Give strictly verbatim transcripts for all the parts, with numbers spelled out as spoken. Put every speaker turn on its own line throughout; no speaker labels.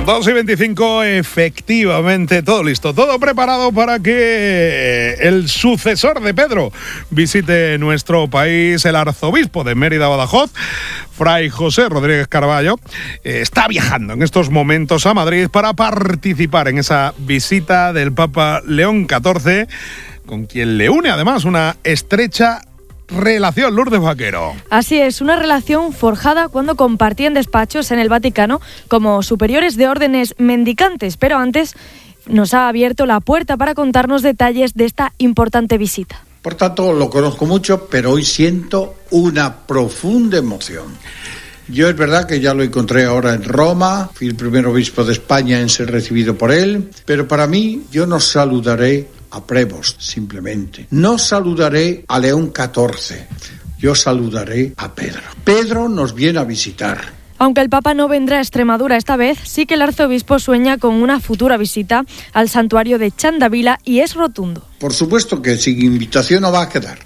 dos y veinticinco, efectivamente, todo listo, todo preparado para que el sucesor de Pedro visite nuestro país. El arzobispo de Mérida Badajoz, Fray José Rodríguez Carballo, eh, está viajando en estos momentos a Madrid para participar en esa visita del Papa León catorce, con quien le une además una estrecha relación. Lourdes Vaquero.
Así es, una relación forjada cuando compartían despachos en el Vaticano como superiores de órdenes mendicantes, pero antes nos ha abierto la puerta para contarnos detalles de esta importante visita.
Por tanto, lo conozco mucho, pero hoy siento una profunda emoción. Yo es verdad que ya lo encontré ahora en Roma, fui el primer obispo de España en ser recibido por él, pero para mí yo no saludaré a Prevost, simplemente. No saludaré a León catorce, yo saludaré a Pedro. Pedro nos viene a visitar.
Aunque el Papa no vendrá a Extremadura esta vez, sí que el arzobispo sueña con una futura visita al santuario de Chandavila y es rotundo.
Por supuesto que sin invitación no va a quedar.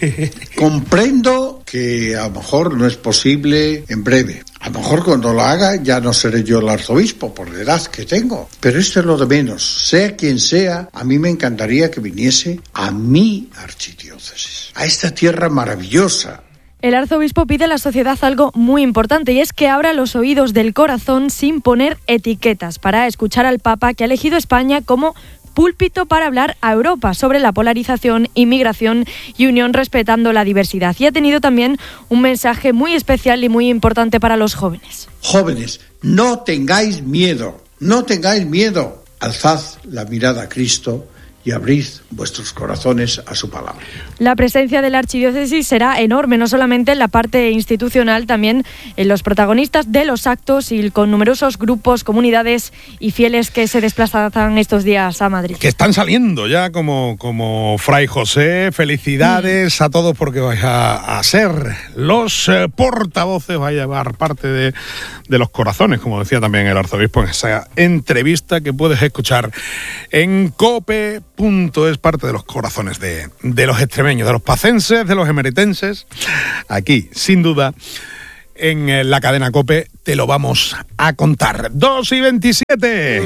Comprendo que a lo mejor no es posible en breve. A lo mejor cuando lo haga ya no seré yo el arzobispo por la edad que tengo. Pero esto es lo de menos. Sea quien sea, a mí me encantaría que viniese a mi archidiócesis, a esta tierra maravillosa.
El arzobispo pide a la sociedad algo muy importante y es que abra los oídos del corazón sin poner etiquetas para escuchar al Papa, que ha elegido España como púlpito para hablar a Europa sobre la polarización, inmigración y unión respetando la diversidad. Y ha tenido también un mensaje muy especial y muy importante para los jóvenes.
Jóvenes, no tengáis miedo, no tengáis miedo. Alzad la mirada a Cristo y abrid vuestros corazones a su palabra.
La presencia de la archidiócesis será enorme, no solamente en la parte institucional, también en los protagonistas de los actos y con numerosos grupos, comunidades y fieles que se desplazan estos días a Madrid.
Que están saliendo ya como, como Fray José. Felicidades mm. a todos porque vais a, a ser los eh, portavoces, vais a llevar parte de, de los corazones, como decía también el arzobispo en esa entrevista que puedes escuchar en cope punto es, parte de los corazones de, de los extremeños, de los pacenses, de los emeritenses. Aquí, sin duda, en la cadena COPE te lo vamos a contar. dos y veintisiete.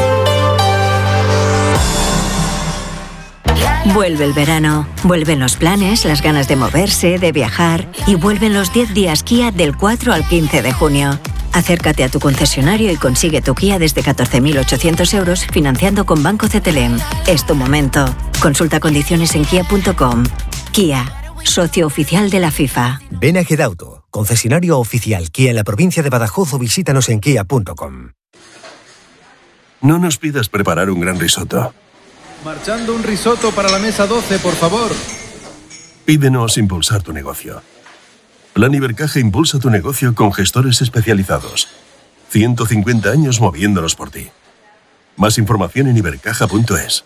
Vuelve el verano, vuelven los planes, las ganas de moverse, de viajar y vuelven los diez días Kia del cuatro al quince de junio. Acércate a tu concesionario y consigue tu Kia desde catorce mil ochocientos euros financiando con Banco C T L M. Es tu momento. Consulta condiciones en kia punto com. Kia, socio oficial de la FIFA.
Ven a Gedauto, concesionario oficial Kia en la provincia de Badajoz o visítanos en kia punto com.
No nos pidas preparar un gran risotto.
Marchando un risotto para la mesa doce, por favor.
Pídenos impulsar tu negocio. Plan Ibercaja impulsa tu negocio con gestores especializados. ciento cincuenta años moviéndolos por ti. Más información en ibercaja punto es.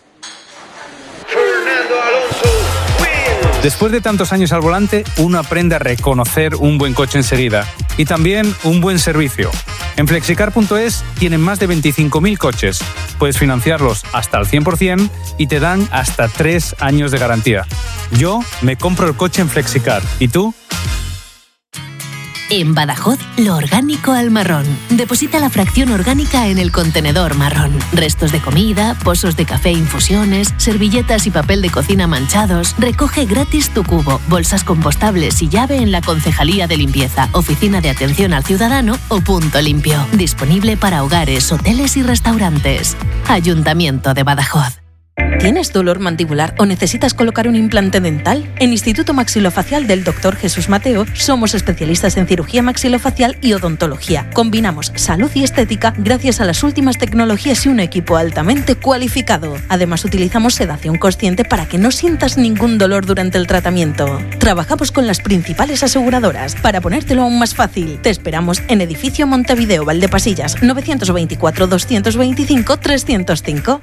Después de tantos años al volante, uno aprende a reconocer un buen coche enseguida y también un buen servicio. En flexicar punto es tienen más de veinticinco mil coches. Puedes financiarlos hasta el cien por ciento y te dan hasta tres años de garantía. Yo me compro el coche en Flexicar. ¿Y tú?
En Badajoz, lo orgánico al marrón. Deposita la fracción orgánica en el contenedor marrón. Restos de comida, pozos de café, infusiones, servilletas y papel de cocina manchados. Recoge gratis tu cubo, bolsas compostables y llave en la Concejalía de Limpieza, Oficina de Atención al Ciudadano o Punto Limpio. Disponible para hogares, hoteles y restaurantes. Ayuntamiento de Badajoz.
¿Tienes dolor mandibular o necesitas colocar un implante dental? En Instituto Maxilofacial del doctor Jesús Mateo somos especialistas en cirugía maxilofacial y odontología. Combinamos salud y estética gracias a las últimas tecnologías y un equipo altamente cualificado. Además, utilizamos sedación consciente para que no sientas ningún dolor durante el tratamiento. Trabajamos con las principales aseguradoras. Para ponértelo aún más fácil, te esperamos en Edificio Montevideo, Valdepasillas, novecientos veinticuatro, doscientos veinticinco, trescientos cinco.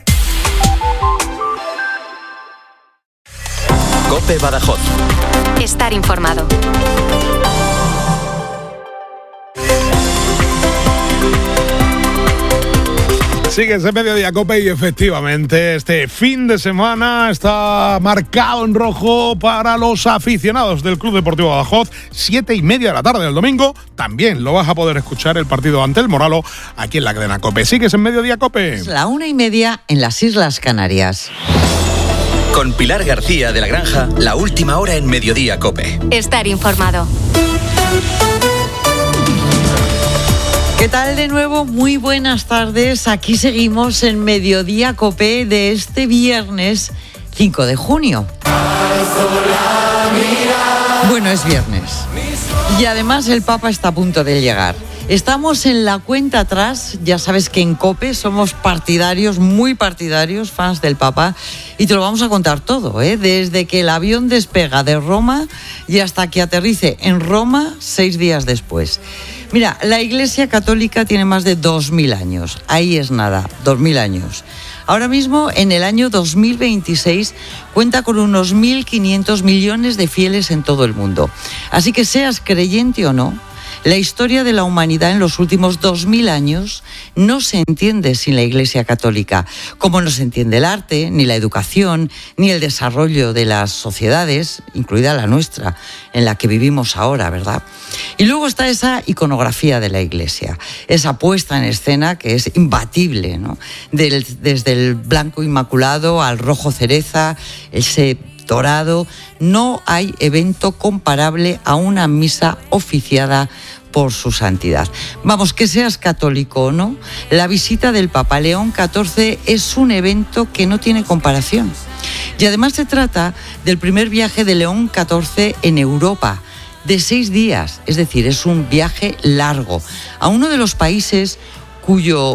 COPE Badajoz.
Estar informado.
Sigues en Mediodía Cope y efectivamente este fin de semana está marcado en rojo para los aficionados del Club Deportivo Badajoz. Siete y media de la tarde del domingo. También lo vas a poder escuchar el partido ante el Moralo aquí en la cadena Cope. Sigues en Mediodía Cope.
Es la una y media en las Islas Canarias.
Con Pilar García de la Granja, la última hora en Mediodía Cope.
Estar informado.
¿Qué tal de nuevo? Muy buenas tardes. Aquí seguimos en Mediodía Cope de este viernes cinco de junio. Bueno, es viernes. Y además el Papa está a punto de llegar. Estamos en la cuenta atrás. Ya sabes que en Cope somos partidarios, muy partidarios, fans del Papa. Y te lo vamos a contar todo, ¿eh? Desde que el avión despega de Roma y hasta que aterrice en Roma seis días después. Mira, la Iglesia Católica tiene más de dos mil años. Ahí es nada, dos mil años. Ahora mismo, en el año dos mil veintiséis, cuenta con unos mil quinientos millones de fieles en todo el mundo. Así que seas creyente o no, la historia de la humanidad en los últimos dos mil años no se entiende sin la Iglesia Católica, como no se entiende el arte, ni la educación, ni el desarrollo de las sociedades, incluida la nuestra, en la que vivimos ahora, ¿verdad? Y luego está esa iconografía de la Iglesia, esa puesta en escena que es imbatible, ¿no? Del, desde el blanco inmaculado al rojo cereza, ese dorado, no hay evento comparable a una misa oficiada por su santidad. Vamos, que seas católico o no, la visita del Papa León catorce es un evento que no tiene comparación. Y además se trata del primer viaje de León catorce en Europa, de seis días, es decir, es un viaje largo, a uno de los países cuyo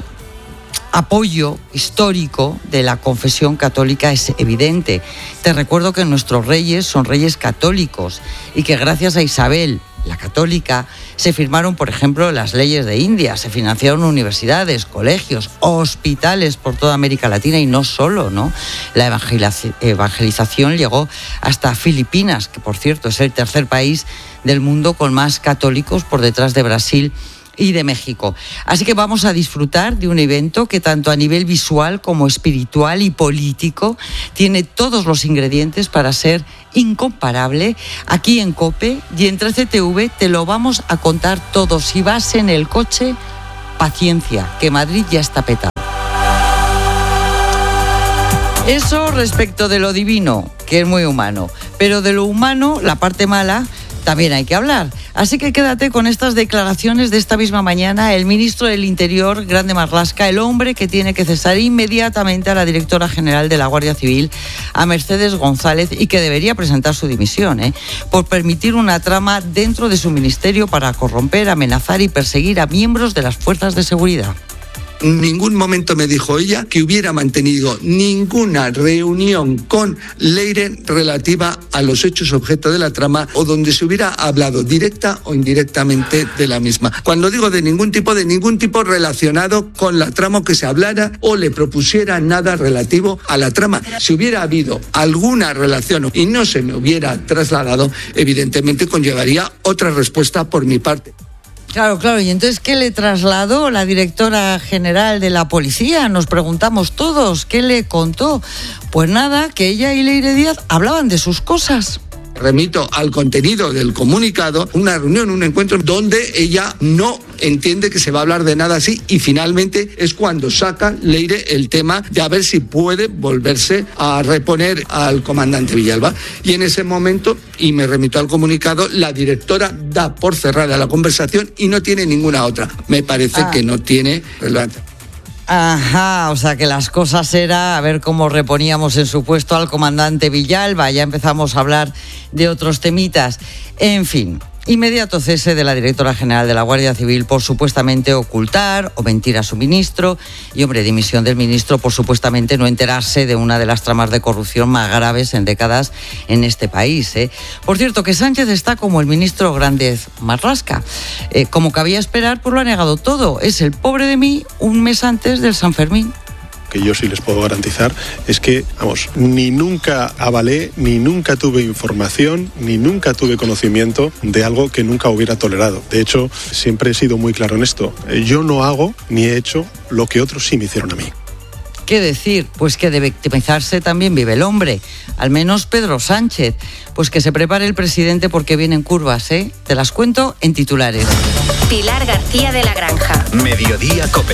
apoyo histórico de la confesión católica es evidente. Te recuerdo que nuestros reyes son reyes católicos y que gracias a Isabel, la católica, se firmaron, por ejemplo, las leyes de India, se financiaron universidades, colegios, hospitales por toda América Latina y no solo, ¿no? La evangelización llegó hasta Filipinas, que por cierto es el tercer país del mundo con más católicos por detrás de Brasil y de México. Así que vamos a disfrutar de un evento que tanto a nivel visual como espiritual y político tiene todos los ingredientes para ser incomparable. Aquí en COPE y en trece T V te lo vamos a contar todo. Si vas en el coche, paciencia, que Madrid ya está petado. Eso respecto de lo divino, que es muy humano, pero de lo humano, la parte mala, también hay que hablar. Así que quédate con estas declaraciones de esta misma mañana. El ministro del Interior, Grande Marlaska, el hombre que tiene que cesar inmediatamente a la directora general de la Guardia Civil, a Mercedes González, y que debería presentar su dimisión, ¿eh? por permitir una trama dentro de su ministerio para corromper, amenazar y perseguir a miembros de las fuerzas de seguridad.
En ningún momento me dijo ella que hubiera mantenido ninguna reunión con Leire relativa a los hechos objeto de la trama o donde se hubiera hablado directa o indirectamente de la misma. Cuando digo de ningún tipo, de ningún tipo relacionado con la trama, que se hablara o le propusiera nada relativo a la trama. Si hubiera habido alguna relación y no se me hubiera trasladado, evidentemente conllevaría otra respuesta por mi parte.
Claro, claro. ¿Y entonces qué le trasladó la directora general de la policía? Nos preguntamos todos. ¿Qué le contó? Pues nada, que ella y Leire Díaz hablaban de sus cosas.
Remito al contenido del comunicado, una reunión, un encuentro donde ella no entiende que se va a hablar de nada así, y finalmente es cuando saca Leire el tema de a ver si puede volverse a reponer al comandante Villalba. Y en ese momento, y me remito al comunicado, la directora da por cerrada la conversación y no tiene ninguna otra. Me parece ah. que no tiene relevancia.
Ajá, o sea que las cosas era a ver cómo reponíamos en su puesto al comandante Villalba. Ya empezamos a hablar de otros temitas. En fin, inmediato cese de la directora general de la Guardia Civil por supuestamente ocultar o mentir a su ministro, y hombre, dimisión del ministro por supuestamente no enterarse de una de las tramas de corrupción más graves en décadas en este país, ¿eh? Por cierto, que Sánchez está como el ministro Grande Marlaska. Eh, como cabía esperar, pues lo ha negado todo. Es el pobre de mí un mes antes del San Fermín.
que yo sí les puedo garantizar es que, vamos, ni nunca avalé, ni nunca tuve información, ni nunca tuve conocimiento de algo que nunca hubiera tolerado. De hecho, siempre he sido muy claro en esto. Yo no hago ni he hecho lo que otros sí me hicieron a mí.
¿Qué decir? Pues que de victimizarse también vive el hombre, al menos Pedro Sánchez. Pues que se prepare el presidente porque vienen curvas, ¿eh? Te las cuento en titulares.
Pilar García de la Granja.
Mediodía COPE.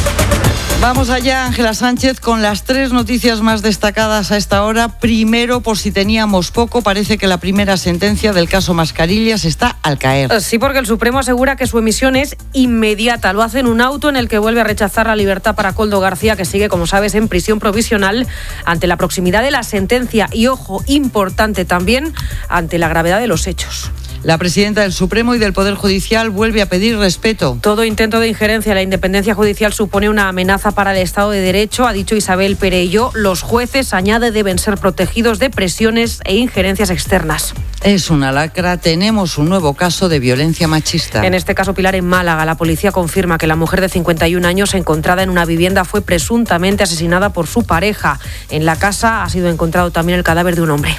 Vamos allá, Ángela Sánchez, con las tres noticias más destacadas a esta hora. Primero, por si teníamos poco, parece que la primera sentencia del caso Mascarillas está al caer.
Sí, porque el Supremo asegura que su emisión es inmediata. Lo hace en un auto en el que vuelve a rechazar la libertad para Koldo García, que sigue, como sabes, en prisión provisional ante la proximidad de la sentencia y, ojo, importante también, ante la gravedad de los hechos.
La presidenta del Supremo y del Poder Judicial vuelve a pedir respeto.
Todo intento de injerencia en la independencia judicial supone una amenaza para el Estado de Derecho, ha dicho Isabel Perelló. Los jueces, añade, deben ser protegidos de presiones e injerencias externas.
Es una lacra. Tenemos un nuevo caso de violencia machista.
En este caso, Pilar, en Málaga, la policía confirma que la mujer de cincuenta y un años encontrada en una vivienda fue presuntamente asesinada por su pareja. En la casa ha sido encontrado también el cadáver de un hombre.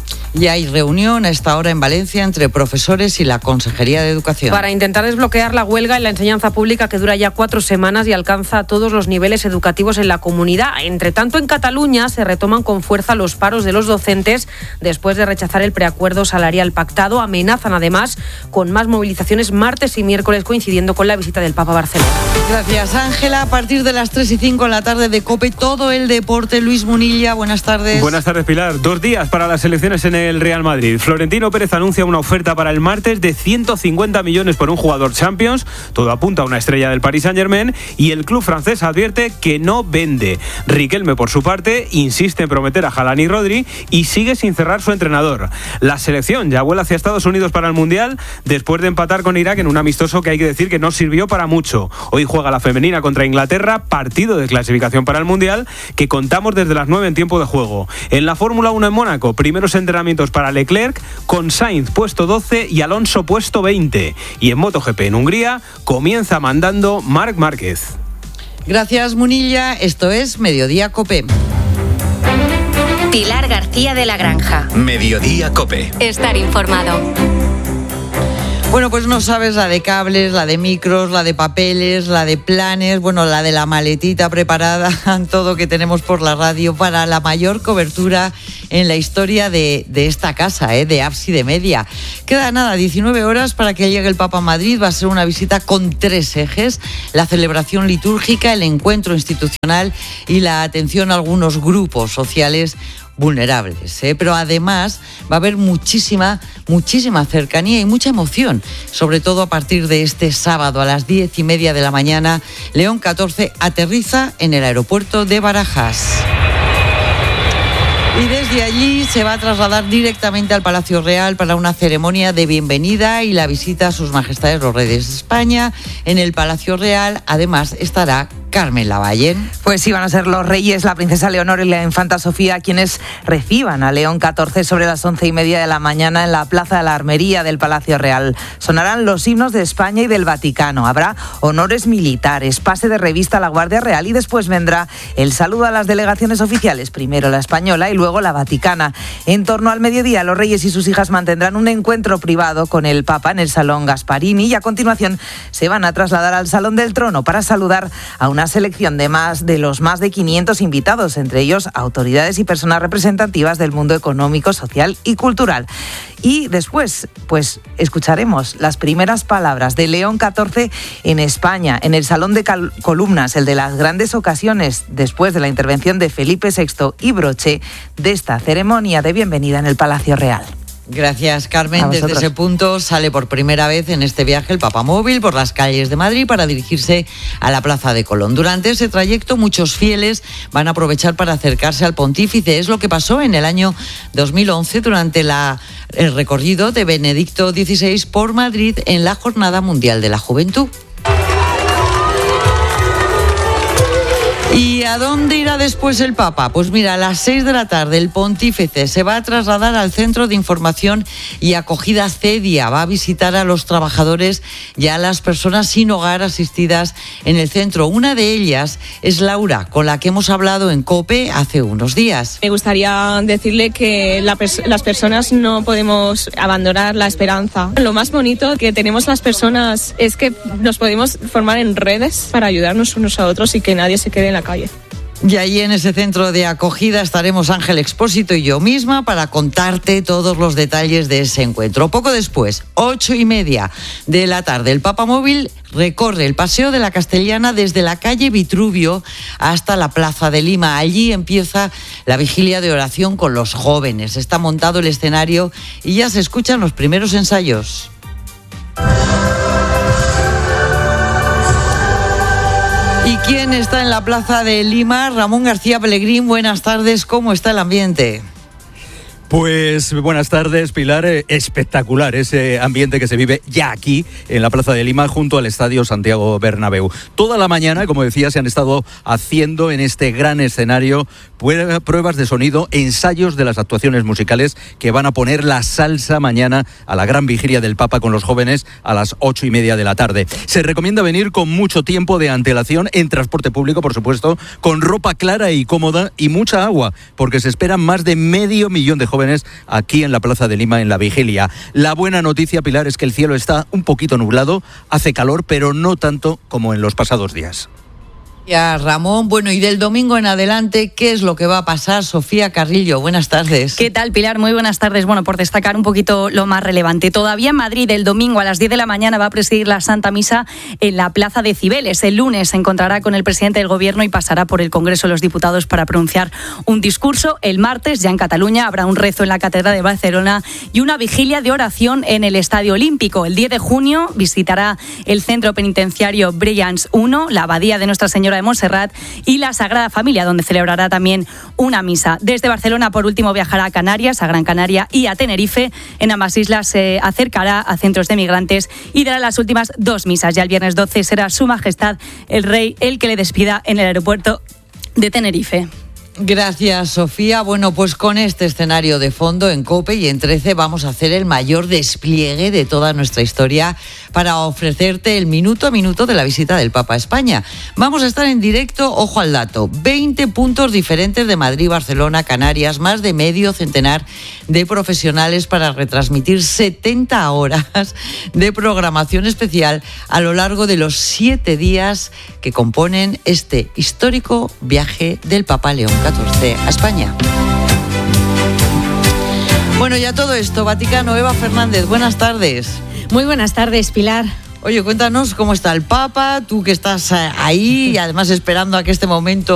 Y hay reunión a esta hora en Valencia entre profesores y la Consejería de Educación.
Para intentar desbloquear la huelga en la enseñanza pública que dura ya cuatro semanas y alcanza todos los niveles educativos en la comunidad. Entre tanto, en Cataluña se retoman con fuerza los paros de los docentes después de rechazar el preacuerdo salarial pactado. Amenazan además con más movilizaciones martes y miércoles, coincidiendo con la visita del Papa a Barcelona.
Gracias, Ángela. A partir de las tres y cinco en la tarde de COPE, todo el deporte. Luis Munilla, buenas tardes.
Buenas tardes, Pilar. Dos días para las elecciones en el Real Madrid. Florentino Pérez anuncia una oferta para el martes de ciento cincuenta millones por un jugador Champions. Todo apunta a una estrella del Paris Saint-Germain y el club francés advierte que no vende. Riquelme, por su parte, insiste en prometer a Haaland y Rodri y sigue sin cerrar su entrenador. La selección ya vuela hacia Estados Unidos para el Mundial después de empatar con Irak en un amistoso que hay que decir que no sirvió para mucho. Hoy juega la femenina contra Inglaterra, partido de clasificación para el Mundial que contamos desde las nueve en tiempo de juego. En la Fórmula uno en Mónaco, primeros entrenamientos para Leclerc, con Sainz puesto doce y Alonso puesto veinte. Y en MotoGP en Hungría comienza mandando Marc Márquez.
Gracias, Munilla. Esto es Mediodía COPE.
Pilar García de la Granja.
Mediodía COPE.
Estar informado.
Bueno, pues no sabes la de cables, la de micros, la de papeles, la de planes, bueno, la de la maletita preparada, todo que tenemos por la radio para la mayor cobertura en la historia de, de esta casa, ¿eh? de Ábside Media. Queda nada, diecinueve horas para que llegue el Papa a Madrid. Va a ser una visita con tres ejes: la celebración litúrgica, el encuentro institucional y la atención a algunos grupos sociales vulnerables, ¿eh? Pero además va a haber muchísima, muchísima cercanía y mucha emoción, sobre todo a partir de este sábado a las diez y media de la mañana. León catorce aterriza en el aeropuerto de Barajas. Y desde allí se va a trasladar directamente al Palacio Real para una ceremonia de bienvenida y la visita a sus majestades los reyes de España. En el Palacio Real, además, estará Carmen Lavallén.
Pues sí, van a ser los reyes, la princesa Leonor y la infanta Sofía quienes reciban a León catorce sobre las once y media de la mañana en la Plaza de la Armería del Palacio Real. Sonarán los himnos de España y del Vaticano. Habrá honores militares, pase de revista a la Guardia Real y después vendrá el saludo a las delegaciones oficiales, primero la española y luego la vaticana. En torno al mediodía, los reyes y sus hijas mantendrán un encuentro privado con el Papa en el Salón Gasparini y a continuación se van a trasladar al Salón del Trono para saludar a una selección de más de los más de quinientos invitados, entre ellos autoridades y personas representativas del mundo económico, social y cultural. Y después, pues escucharemos las primeras palabras de León catorce en España, en el Salón de Cal- Columnas, el de las grandes ocasiones, después de la intervención de Felipe sexto y broche de esta ceremonia de bienvenida en el Palacio Real.
Gracias, Carmen. Desde ese punto sale por primera vez en este viaje el Papamóvil por las calles de Madrid para dirigirse a la Plaza de Colón. Durante ese trayecto, muchos fieles van a aprovechar para acercarse al pontífice. Es lo que pasó en el año dos mil once durante la, el recorrido de Benedicto dieciséis por Madrid en la Jornada Mundial de la Juventud. Y ¿Y a dónde irá después el Papa? Pues mira, a las seis de la tarde el pontífice se va a trasladar al Centro de Información y Acogida CEDIA. Va a visitar a los trabajadores y a las personas sin hogar asistidas en el centro. Una de ellas es Laura, con la que hemos hablado en COPE hace unos días.
Me gustaría decirle que la pers- las personas no podemos abandonar la esperanza. Lo más bonito que tenemos las personas es que nos podemos formar en redes para ayudarnos unos a otros y que nadie se quede en la calle.
Y allí en ese centro de acogida estaremos Ángel Expósito y yo misma para contarte todos los detalles de ese encuentro. Poco después, ocho y media de la tarde, el Papa Móvil recorre el Paseo de la Castellana desde la calle Vitruvio hasta la Plaza de Lima. Allí empieza la vigilia de oración con los jóvenes. Está montado el escenario y ya se escuchan los primeros ensayos. ¿Y quién está en la Plaza de Lima? Ramón García Pellegrín, buenas tardes, ¿cómo está el ambiente?
Pues buenas tardes, Pilar. Espectacular ese ambiente que se vive ya aquí en la Plaza de Lima junto al Estadio Santiago Bernabéu. Toda la mañana, como decía, se han estado haciendo en este gran escenario pruebas de sonido, ensayos de las actuaciones musicales que van a poner la salsa mañana a la gran vigilia del Papa con los jóvenes a las ocho y media de la tarde. Se recomienda venir con mucho tiempo de antelación en transporte público, por supuesto, con ropa clara y cómoda y mucha agua, porque se esperan más de medio millón de jóvenes aquí en la Plaza de Lima en la vigilia. La buena noticia, Pilar, es que el cielo está un poquito nublado, hace calor, pero no tanto como en los pasados días.
Ya, Ramón, bueno, y del domingo en adelante, ¿qué es lo que va a pasar? Sofía Carrillo, buenas tardes.
¿Qué tal, Pilar? Muy buenas tardes. Bueno, por destacar un poquito lo más relevante. Todavía en Madrid, el domingo a las diez de la mañana va a presidir la Santa Misa en la Plaza de Cibeles. El lunes se encontrará con el presidente del Gobierno y pasará por el Congreso de los Diputados para pronunciar un discurso. El martes, ya en Cataluña, habrá un rezo en la Catedral de Barcelona y una vigilia de oración en el Estadio Olímpico. El diez de junio visitará el Centro Penitenciario Brillanz uno, la Abadía de Nuestra Señora de Montserrat y la Sagrada Familia, donde celebrará también una misa. Desde Barcelona, por último, viajará a Canarias, a Gran Canaria y a Tenerife. En ambas islas se acercará a centros de migrantes y dará las últimas dos misas. Ya el viernes doce será Su Majestad el Rey el que le despida en el aeropuerto de Tenerife.
Gracias, Sofía. Bueno, pues con este escenario de fondo en COPE y en trece vamos a hacer el mayor despliegue de toda nuestra historia para ofrecerte el minuto a minuto de la visita del Papa a España. Vamos a estar en directo, ojo al dato, veinte puntos diferentes de Madrid, Barcelona, Canarias, más de medio centenar de profesionales para retransmitir setenta horas de programación especial a lo largo de los siete días que componen este histórico viaje del Papa León catorce a España. Bueno, ya todo esto, Vaticano, Eva Fernández, buenas tardes.
Muy buenas tardes, Pilar.
Oye, cuéntanos cómo está el Papa, tú que estás ahí y además esperando a que este momento